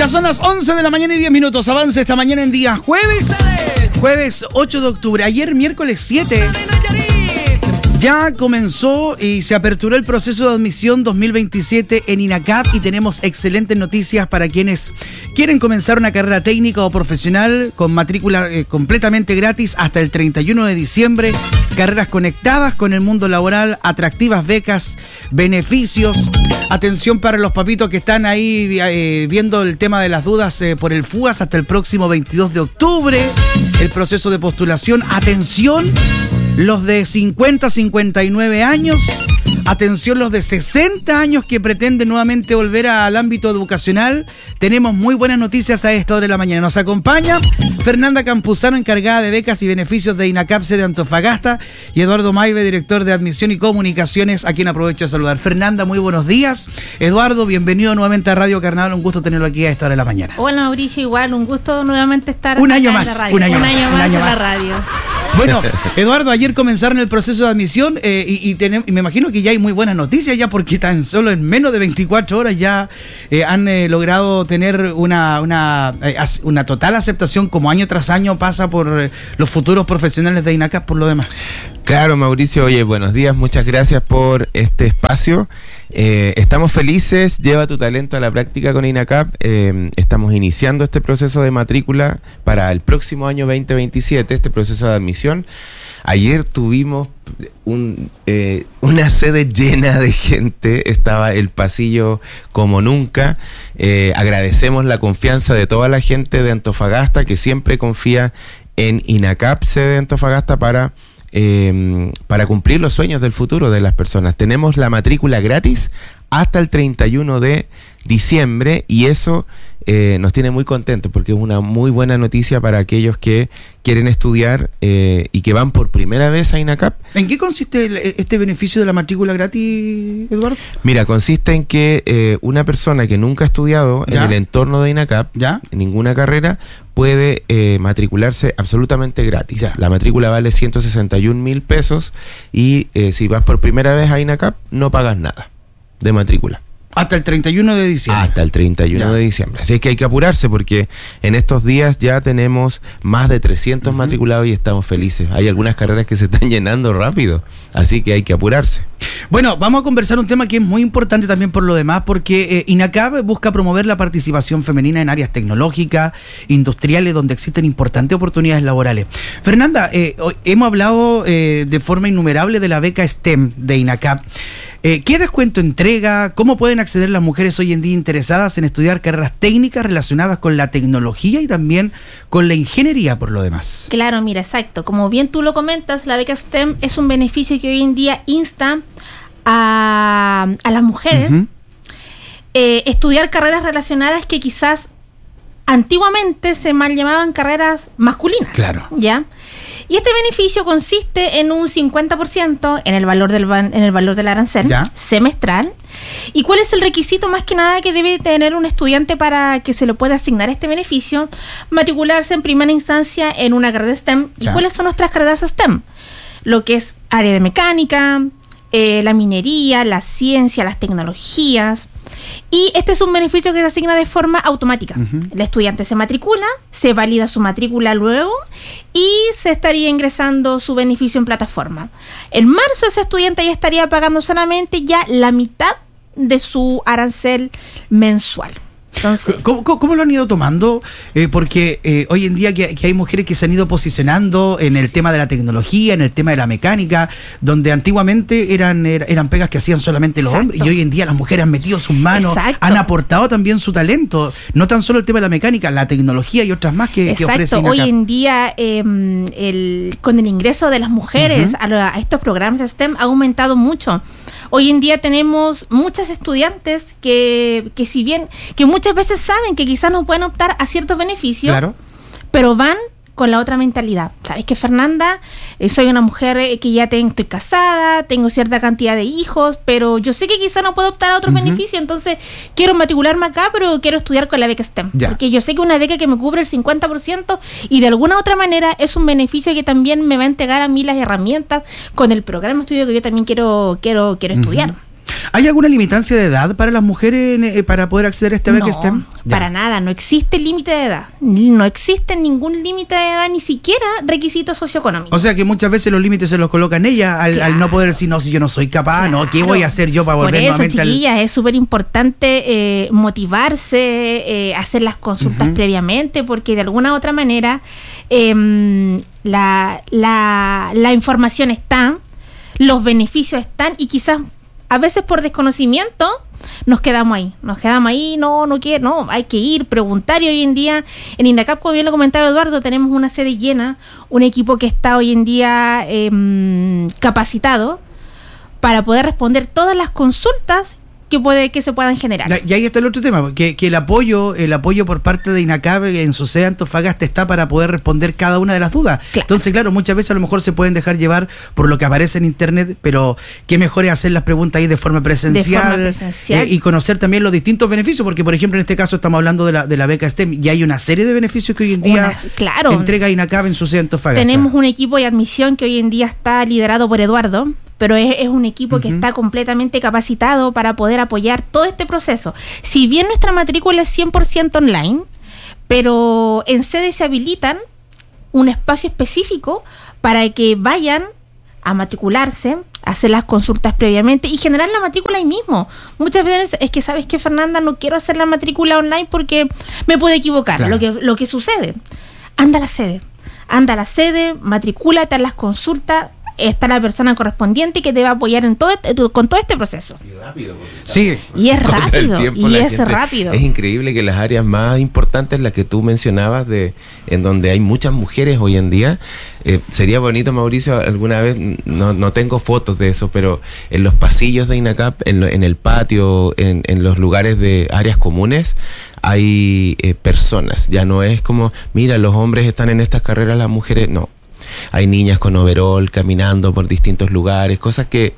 Ya son las 11 de la mañana y 10 minutos. Avance esta mañana en día jueves 8 de octubre. Ayer miércoles 7 ya comenzó y se aperturó el proceso de admisión 2027 en INACAP y tenemos excelentes noticias para quienes quieren comenzar una carrera técnica o profesional con matrícula completamente gratis hasta el 31 de diciembre. Carreras conectadas con el mundo laboral, atractivas becas, beneficios. Atención para los papitos que están ahí viendo el tema de las dudas por el FUAS hasta el próximo 22 de octubre. El proceso de postulación. Atención, los de 50 a 59 años. Atención, los de 60 años que pretenden nuevamente volver al ámbito educacional. Tenemos muy buenas noticias a esta hora de la mañana. Nos acompaña Fernanda Campuzano, encargada de becas y beneficios de INACAP de Antofagasta, y Eduardo Maive, director de Admisión y Comunicaciones, a quien aprovecho de saludar. Fernanda, muy buenos días. Eduardo, bienvenido nuevamente a Radio Carnaval. Un gusto tenerlo aquí a esta hora de la mañana. Hola, Mauricio, igual, un gusto nuevamente estar un año más, en la radio. Un año más en la radio. Bueno, Eduardo, ayer comenzaron el proceso de admisión y me imagino que ya hay muy buenas noticias ya, porque tan solo en menos de 24 horas ya han logrado tener una total aceptación, como año tras año pasa por los futuros profesionales de INACAP por lo demás. Claro, Mauricio, oye, buenos días, muchas gracias por este espacio. Estamos felices, lleva tu talento a la práctica con INACAP. Estamos iniciando este proceso de matrícula para el próximo año 2027, este proceso de admisión. Ayer tuvimos una sede llena de gente, estaba el pasillo como nunca. Agradecemos la confianza de toda la gente de Antofagasta que siempre confía en INACAP, sede de Antofagasta, para cumplir los sueños del futuro de las personas. Tenemos la matrícula gratis hasta el 31 de diciembre y eso nos tiene muy contentos porque es una muy buena noticia para aquellos que quieren estudiar y que van por primera vez a INACAP. ¿En qué consiste este beneficio de la matrícula gratis, Eduardo? Mira, consiste en que una persona que nunca ha estudiado en el entorno de INACAP, en ninguna carrera, puede matricularse absolutamente gratis. La matrícula vale 161,000 pesos y si vas por primera vez a INACAP no pagas nada de matrícula. Hasta el 31 de diciembre. Hasta el 31 de diciembre. Así es que hay que apurarse porque en estos días ya tenemos más de 300 matriculados y estamos felices. Hay algunas carreras que se están llenando rápido, así que hay que apurarse. Bueno, vamos a conversar un tema que es muy importante también por lo demás, porque INACAP busca promover la participación femenina en áreas tecnológicas, industriales, donde existen importantes oportunidades laborales. Fernanda, hemos hablado de forma innumerable de la beca STEM de INACAP. ¿Qué descuento entrega? ¿Cómo pueden acceder las mujeres hoy en día interesadas en estudiar carreras técnicas relacionadas con la tecnología y también con la ingeniería por lo demás? Claro, mira, exacto. Como bien tú lo comentas, la beca STEM es un beneficio que hoy en día insta a las mujeres estudiar carreras relacionadas que quizás antiguamente se mal llamaban carreras masculinas. Claro. ¿Ya? Y este beneficio consiste en un 50% en el valor del arancel semestral. ¿Y cuál es el requisito más que nada que debe tener un estudiante para que se le pueda asignar este beneficio? Matricularse en primera instancia en una carrera STEM. ¿Y cuáles son nuestras carreras STEM? Lo que es área de mecánica, la minería, la ciencia, las tecnologías. Y este es un beneficio que se asigna de forma automática. El estudiante se matricula, se valida su matrícula luego y se estaría ingresando su beneficio en plataforma. En marzo ese estudiante ya estaría pagando solamente ya la mitad de su arancel mensual. Entonces, ¿Cómo lo han ido tomando? Porque hoy en día que hay mujeres que se han ido posicionando en el tema de la tecnología, en el tema de la mecánica, donde antiguamente eran pegas que hacían solamente los hombres, y hoy en día las mujeres han metido sus manos, han aportado también su talento, no tan solo el tema de la mecánica, la tecnología y otras más que ofrecen acá. Hoy en día con el ingreso de las mujeres a estos programas STEM ha aumentado mucho. Hoy en día tenemos muchas estudiantes que si bien, que muchas veces saben que quizás no pueden optar a ciertos beneficios, pero van con la otra mentalidad. ¿Sabes qué, Fernanda? Soy una mujer que ya estoy casada, tengo cierta cantidad de hijos, pero yo sé que quizá no puedo optar a otros beneficios, entonces quiero matricularme acá, pero quiero estudiar con la beca STEM. Porque yo sé que una beca que me cubre el 50% y de alguna otra manera es un beneficio que también me va a entregar a mí las herramientas con el programa de estudio que yo también quiero estudiar. ¿Hay alguna limitancia de edad para las mujeres para poder acceder a esta beca STEM? Para nada, no existe límite de edad. No existe ningún límite de edad, ni siquiera requisitos socioeconómicos. O sea que muchas veces los límites se los colocan ellas al no poder decir, no, si yo no soy capaz, no, ¿qué voy a hacer yo para volver nuevamente? Por eso, chiquillas, es súper importante motivarse, hacer las consultas previamente, porque de alguna u otra manera la información está, los beneficios están, y quizás a veces por desconocimiento nos quedamos ahí, no, hay que ir, preguntar. Y hoy en día en INACAP, como bien lo comentaba Eduardo, tenemos una sede llena, un equipo que está hoy en día capacitado para poder responder todas las consultas que se puedan generar. Y ahí está el otro tema, que el apoyo por parte de INACAP en su sede Antofagasta está para poder responder cada una de las dudas. Claro. Entonces, claro, muchas veces a lo mejor se pueden dejar llevar por lo que aparece en internet, pero qué mejor es hacer las preguntas ahí de forma presencial. Y conocer también los distintos beneficios, porque por ejemplo en este caso estamos hablando de la beca STEM, y hay una serie de beneficios que hoy en día entrega INACAP en su sede Antofagasta. Tenemos un equipo de admisión que hoy en día está liderado por Eduardo, pero es un equipo que está completamente capacitado para poder apoyar todo este proceso. Si bien nuestra matrícula es 100% online, pero en sede se habilitan un espacio específico para que vayan a matricularse, hacer las consultas previamente y generar la matrícula ahí mismo. Muchas veces es que, ¿sabes qué, Fernanda? No quiero hacer la matrícula online porque me puedo equivocar. Claro. Lo que sucede, anda a la sede, matricúlate a las consultas, está la persona correspondiente que te va a apoyar en con todo este proceso. Y rápido. Sí. Y es rápido. Es increíble que las áreas más importantes, las que tú mencionabas, en donde hay muchas mujeres hoy en día, sería bonito, Mauricio, alguna vez, no tengo fotos de eso, pero en los pasillos de INACAP, en el patio, en los lugares de áreas comunes, hay personas. Ya no es como, mira, los hombres están en estas carreras, las mujeres no. Hay niñas con overol caminando por distintos lugares, cosas que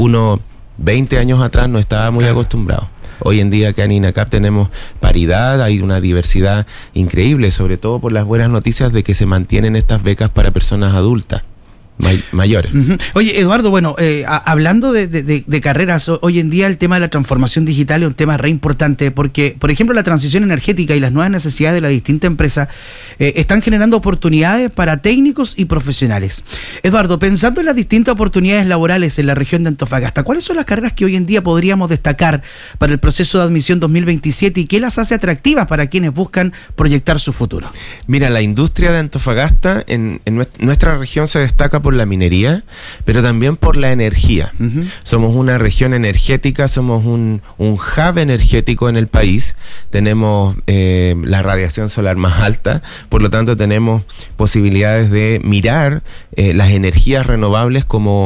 20 años atrás no estaba muy acostumbrado. Hoy en día que en INACAP tenemos paridad, hay una diversidad increíble, sobre todo por las buenas noticias de que se mantienen estas becas para personas adultas. Mayores. Oye, Eduardo, bueno, hablando de carreras, hoy en día el tema de la transformación digital es un tema re importante porque, por ejemplo, la transición energética y las nuevas necesidades de las distintas empresas están generando oportunidades para técnicos y profesionales. Eduardo, pensando en las distintas oportunidades laborales en la región de Antofagasta, ¿cuáles son las carreras que hoy en día podríamos destacar para el proceso de admisión 2027 y qué las hace atractivas para quienes buscan proyectar su futuro? Mira, la industria de Antofagasta en nuestra región se destaca por la minería, pero también por la energía. Somos una región energética, somos un hub energético en el país, tenemos la radiación solar más alta, por lo tanto tenemos posibilidades de mirar las energías renovables como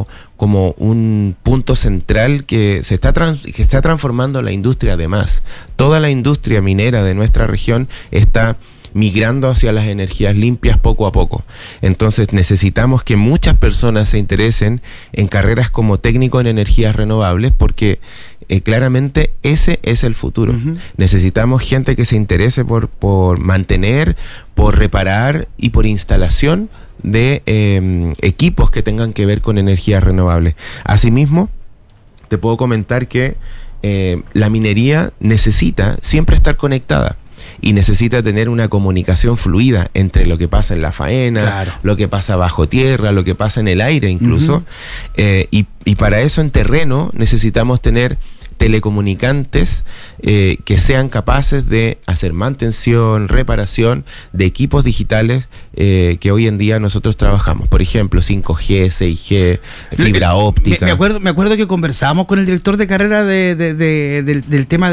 un punto central que está transformando la industria. Además, toda la industria minera de nuestra región está migrando hacia las energías limpias poco a poco. Entonces necesitamos que muchas personas se interesen en carreras como técnico en energías renovables porque claramente ese es el futuro. Necesitamos gente que se interese por mantener, por reparar y por instalación de equipos que tengan que ver con energías renovables. Asimismo, te puedo comentar que la minería necesita siempre estar conectada y necesita tener una comunicación fluida entre lo que pasa en la faena, lo que pasa bajo tierra, lo que pasa en el aire incluso, y para eso en terreno necesitamos tener telecomunicantes que sean capaces de hacer mantención, reparación de equipos digitales que hoy en día nosotros trabajamos. Por ejemplo, 5G, 6G, fibra óptica. Me acuerdo que conversábamos con el director de carrera del tema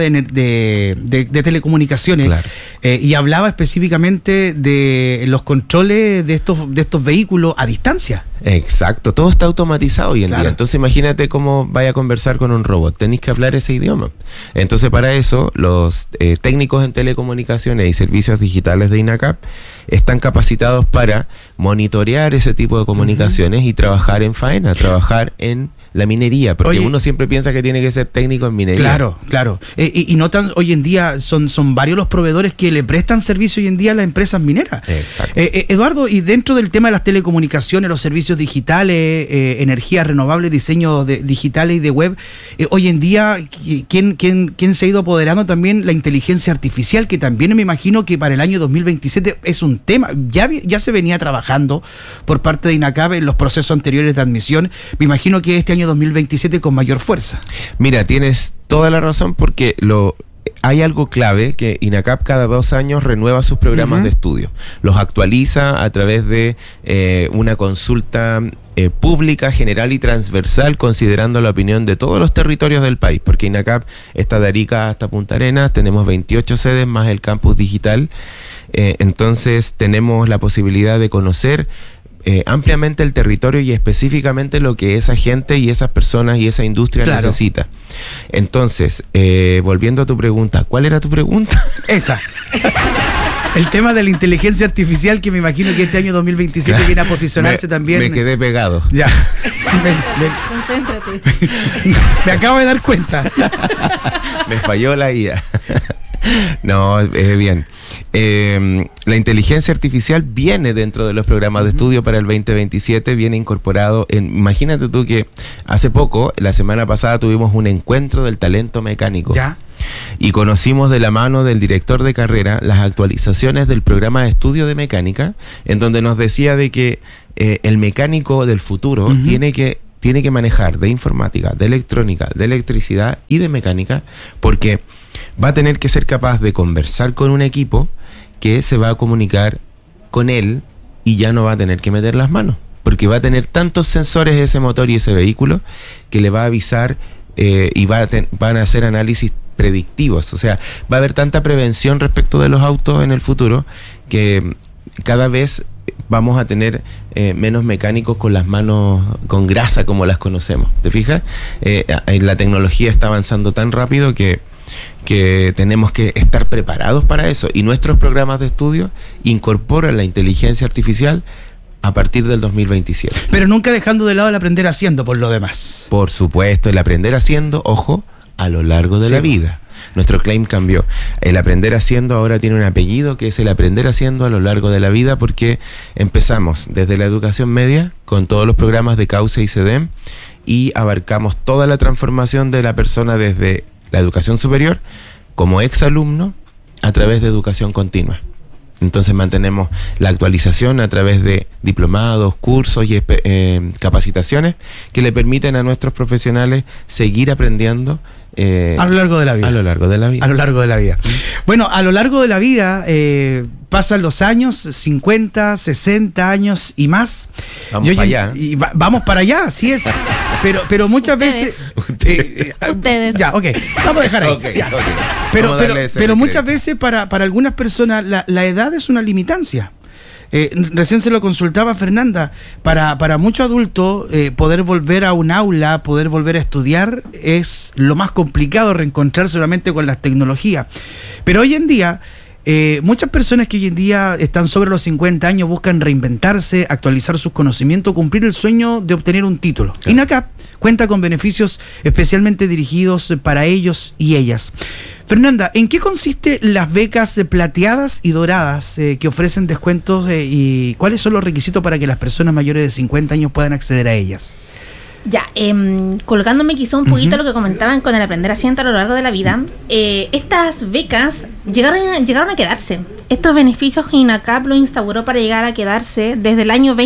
de telecomunicaciones. Claro. Y hablaba específicamente de los controles de estos vehículos a distancia. Exacto, todo está automatizado hoy en día. Entonces imagínate cómo vaya a conversar con un robot. Tenéis que hablar ese idioma. Entonces para eso los técnicos en telecomunicaciones y servicios digitales de INACAP están capacitados para monitorear ese tipo de comunicaciones y trabajar en faena, trabajar en la minería, porque uno siempre piensa que tiene que ser técnico en minería. Claro. Y no tan, hoy en día son varios los proveedores que le prestan servicio hoy en día a las empresas mineras. Exacto. Eduardo, y dentro del tema de las telecomunicaciones, los servicios digitales, energías renovables, diseños digitales y de web, hoy en día, ¿quién se ha ido apoderando también? La inteligencia artificial, que también me imagino que para el año 2027 es un tema, ya se venía trabajando por parte de INACAP en los procesos anteriores de admisión. Me imagino que este año 2027 con mayor fuerza. Mira, tienes toda la razón, porque hay algo clave, que INACAP cada 2 años renueva sus programas de estudio. Los actualiza a través de una consulta pública, general y transversal, considerando la opinión de todos los territorios del país, porque INACAP está de Arica hasta Punta Arenas, tenemos 28 sedes más el campus digital, entonces tenemos la posibilidad de conocer ampliamente el territorio y específicamente lo que esa gente y esas personas y esa industria necesita. Entonces, volviendo a tu pregunta, ¿cuál era tu pregunta? Esa. El tema de la inteligencia artificial, que me imagino que este año 2027 viene a posicionarse también. Me quedé pegado. Ya. Concéntrate. Me acabo de dar cuenta. Me falló la IA. No, bien. La inteligencia artificial viene dentro de los programas de estudio para el 2027, viene incorporado imagínate tú que hace poco, la semana pasada, tuvimos un encuentro del talento mecánico. Ya. Y conocimos de la mano del director de carrera las actualizaciones del programa de estudio de mecánica, en donde nos decía de que el mecánico del futuro tiene que manejar de informática, de electrónica, de electricidad y de mecánica, porque va a tener que ser capaz de conversar con un equipo que se va a comunicar con él y ya no va a tener que meter las manos, porque va a tener tantos sensores ese motor y ese vehículo que le va a avisar y van a hacer análisis predictivos. O sea, va a haber tanta prevención respecto de los autos en el futuro que cada vez vamos a tener menos mecánicos con las manos con grasa como las conocemos. ¿Te fijas? La tecnología está avanzando tan rápido que tenemos que estar preparados para eso, y nuestros programas de estudio incorporan la inteligencia artificial a partir del 2027. Pero nunca dejando de lado el aprender haciendo, por lo demás. Por supuesto, el aprender haciendo, ojo, a lo largo de la vida. Nuestro claim cambió. El aprender haciendo ahora tiene un apellido, que es el aprender haciendo a lo largo de la vida, porque empezamos desde la educación media con todos los programas de Cauce y CEDEM y abarcamos toda la transformación de la persona desde la educación superior como exalumno a través de educación continua. Entonces mantenemos la actualización a través de diplomados, cursos y capacitaciones que le permiten a nuestros profesionales seguir aprendiendo a lo largo de la vida. A lo largo de la vida. A lo largo de la vida. Bueno, a lo largo de la vida pasan los años, 50, 60 años y más. Vamos para allá. Vamos para allá, así es. Pero muchas veces... Ustedes. Ya, ok. Vamos a dejar ahí. Okay. Pero muchas veces para algunas personas la edad es una limitancia. Recién se lo consultaba Fernanda, para muchos adultos poder volver a un aula, poder volver a estudiar es lo más complicado, reencontrarse nuevamente con las tecnologías. Pero hoy en día, muchas personas que hoy en día están sobre los 50 años buscan reinventarse, actualizar sus conocimientos, cumplir el sueño de obtener un título. Claro. INACAP cuenta con beneficios especialmente dirigidos para ellos y ellas. Fernanda, ¿en qué consiste las becas plateadas y doradas que ofrecen descuentos y cuáles son los requisitos para que las personas mayores de 50 años puedan acceder a ellas? Ya, colgándome quizá un poquito lo que comentaban con el aprender haciendo a lo largo de la vida, estas becas llegaron a quedarse. Estos beneficios INACAP lo instauró para llegar a quedarse desde el año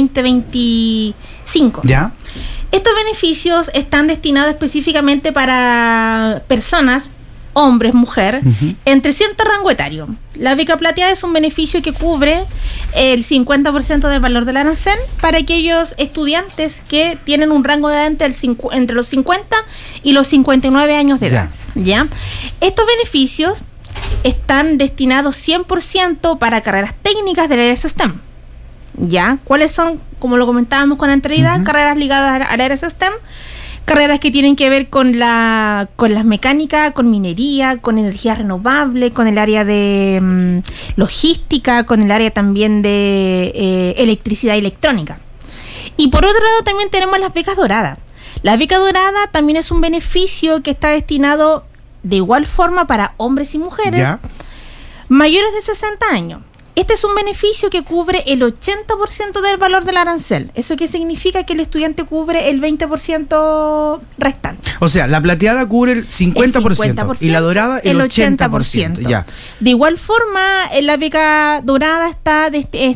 2025. ¿Ya? Estos beneficios están destinados específicamente para personas, hombres, mujer, entre cierto rango etario. La beca plateada es un beneficio que cubre el 50% del valor del arancel para aquellos estudiantes que tienen un rango de edad entre los 50 y los 59 años de edad. ¿Ya? Estos beneficios están destinados 100% para carreras técnicas del área STEM. ¿Ya? ¿Cuáles son? Como lo comentábamos con anterioridad, carreras ligadas al área STEM. Carreras que tienen que ver con las mecánicas, con minería, con energía renovable, con el área de logística, con el área también de electricidad y electrónica. Y por otro lado también tenemos las becas doradas. La beca dorada también es un beneficio que está destinado de igual forma para hombres y mujeres mayores de 60 años. Este es un beneficio que cubre el 80% del valor del arancel. ¿Eso qué significa? Que el estudiante cubre el 20% restante. O sea, la plateada cubre el 50%, y la dorada el 80%. Ya. De igual forma, la beca dorada está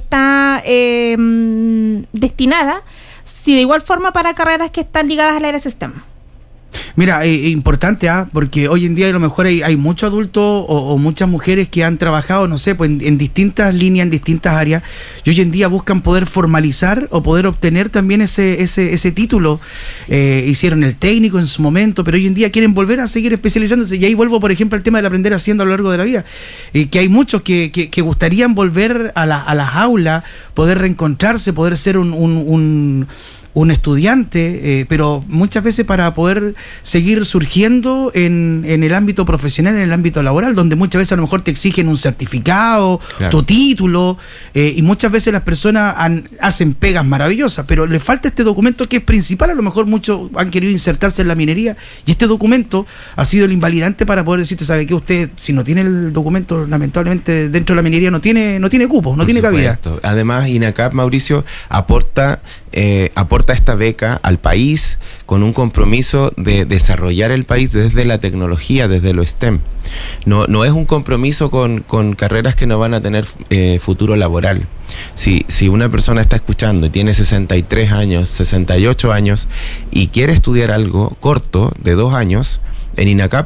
destinada, de igual forma, para carreras que están ligadas al área de sistema. Mira, importante, porque hoy en día a lo mejor hay muchos adultos o muchas mujeres que han trabajado, no sé, pues en distintas líneas, en distintas áreas, y hoy en día buscan poder formalizar o poder obtener también ese título. Hicieron el técnico en su momento, pero hoy en día quieren volver a seguir especializándose, y ahí vuelvo, por ejemplo, al tema del aprender haciendo a lo largo de la vida, que hay muchos que gustarían volver a las aulas, poder reencontrarse, poder ser un estudiante, pero muchas veces para poder seguir surgiendo en el ámbito profesional, en el ámbito laboral, donde muchas veces a lo mejor te exigen un certificado, tu título, y muchas veces las personas hacen pegas maravillosas, pero le falta este documento que es principal. A lo mejor muchos han querido insertarse en la minería, y este documento ha sido el invalidante para poder decirte, ¿sabe qué? Usted, si no tiene el documento, lamentablemente dentro de la minería no tiene cupo, no tiene cabida. Además, INACAP, Mauricio, aporta esta beca al país con un compromiso de desarrollar el país desde la tecnología, desde lo STEM. No es un compromiso con carreras que no van a tener futuro laboral. Si una persona está escuchando y tiene 63 años, 68 años y quiere estudiar algo corto de 2 años, en INACAP